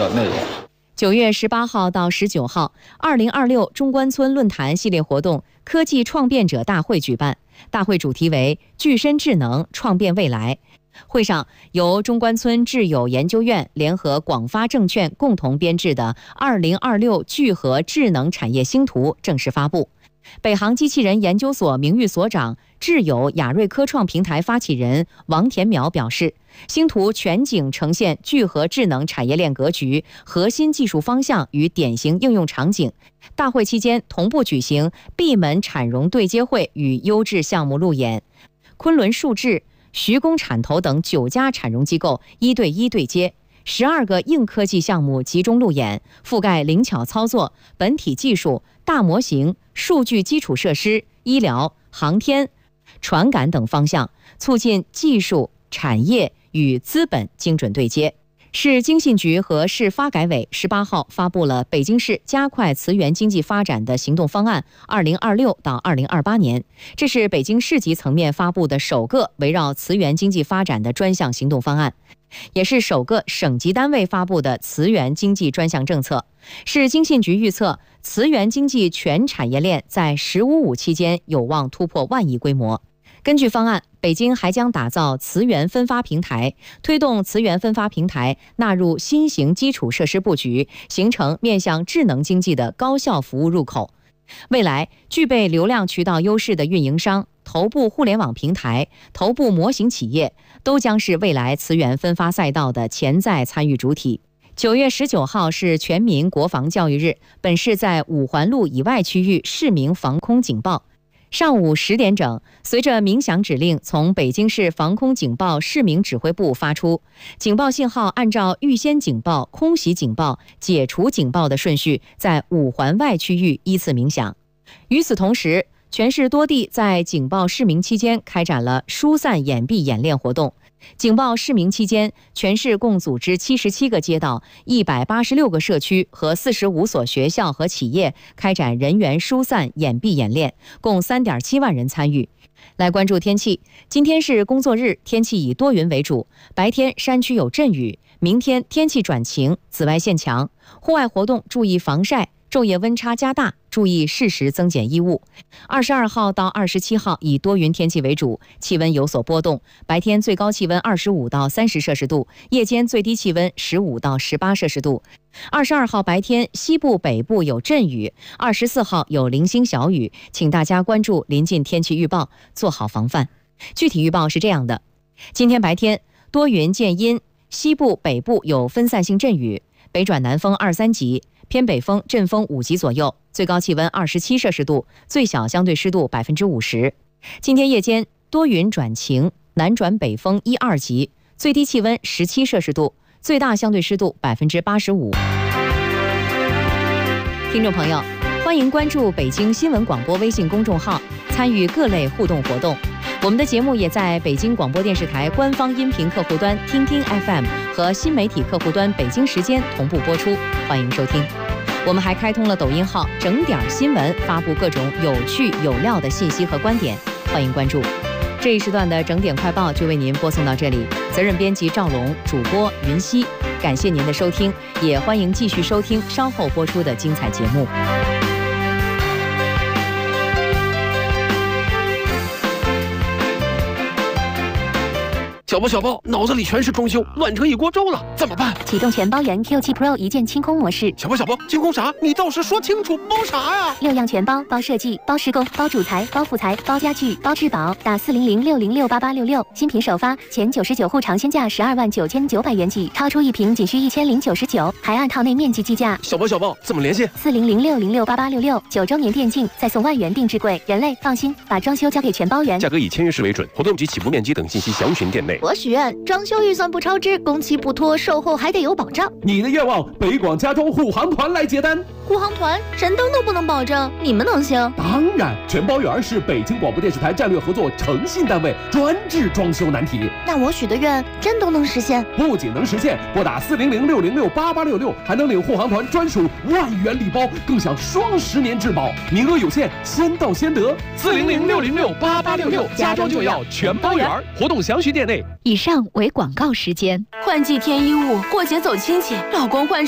的内容。 9月18号到19号，2026中关村论坛系列活动科技创变者大会举办，大会主题为具身智能创变未来。会上，由中关村智友研究院联合广发证券共同编制的2026聚合智能产业星图正式发布。北航机器人研究所名誉所长、智友亚瑞科创平台发起人王田苗表示，星图全景呈现聚合智能产业链格局、核心技术方向与典型应用场景。大会期间同步举行闭门产融对接会与优质项目路演，昆仑数智、徐工产投等9家产融机构1对1对接，12个硬科技项目集中路演，覆盖灵巧操作、本体技术、大模型、数据基础设施、医疗、航天、传感等方向，促进技术、产业与资本精准对接。市经信局和市发改委18号发布了北京市加快磁源经济发展的行动方案2026到2028年，这是北京市级层面发布的首个围绕磁源经济发展的专项行动方案，也是首个省级单位发布的磁源经济专项政策。市经信局预测，磁源经济全产业链在“15+5”期间有望突破1万亿规模。根据方案，北京还将打造磁源分发平台，推动磁源分发平台纳入新型基础设施布局，形成面向智能经济的高效服务入口。未来，具备流量渠道优势的运营商、头部互联网平台、头部模型企业都将是未来磁源分发赛道的潜在参与主体。9月19号是全民国防教育日，本市在5环路以外区域市民防空警报。上午10点整，随着鸣响指令从北京市防空警报市民指挥部发出，警报信号按照预先警报、空袭警报、解除警报的顺序，在5环外区域依次鸣响。与此同时，全市多地在警报释鸣期间开展了疏散掩蔽演练活动。警报释鸣期间，全市共组织77个街道、186个社区和45所学校和企业开展人员疏散掩蔽演练，共3.7万人参与。来关注天气，今天是工作日，天气以多云为主，白天山区有阵雨，明天天气转晴，紫外线强，户外活动注意防晒，昼夜温差加大，注意适时增减衣物。22号到27号以多云天气为主，气温有所波动，白天最高气温25到30摄氏度，夜间最低气温15到18摄氏度。22号白天西部北部有阵雨，24号有零星小雨，请大家关注临近天气预报，做好防范。具体预报是这样的：今天白天多云见阴，西部北部有分散性阵雨，北转南风2、3级，偏北风阵风5级左右，最高气温27摄氏度，最小相对湿度50%。今天夜间多云转晴，南转北风1、2级，最低气温17摄氏度，最大相对湿度85%。听众朋友，欢迎关注北京新闻广播微信公众号，参与各类互动活动。我们的节目也在北京广播电视台官方音频客户端听听 FM 和新媒体客户端北京时间同步播出，欢迎收听。我们还开通了抖音号整点新闻，发布各种有趣有料的信息和观点，欢迎关注。这一时段的整点快报就为您播送到这里，责任编辑赵龙，主播云溪，感谢您的收听，也欢迎继续收听稍后播出的精彩节目。 小包，脑子里全是装修，乱成一锅粥了，怎么办？ 启动全包原 Q7 Pro 一键清空模式。 小包，清空啥？你倒是说清楚，包啥呀 ？6样全包，包设计，包施工，包主材，包副材，包家具，包质保。打400-606-8866，新品首发，前99户尝鲜价129900元起，超出一瓶仅需1099，还按套内面积计价。 小包，怎么联系 ？400-606-8866，9周年电竞，再送万元定制柜。人类放心，把装修交给全包原， 价格以签约式为准，活动及起步面积等信息详询店内。 我许愿装修预算不超支，工期不拖，售后还得有保障。 你的愿望，北广家装护航团来接单。 护航团神灯都不能保证，你们能行？ 当然，全包圆是北京广播电视台战略合作诚信单位，专治装修难题。 那我许的愿真都能实现？ 不仅能实现，拨打400-606-8866，还能领护航团专属万元礼包，更享双10年质保，名额有限，先到先得。 400-606-8866，家装就要全包圆，活动详询店内。 以上为广告时间。 换季添衣物，过节走亲戚，老公换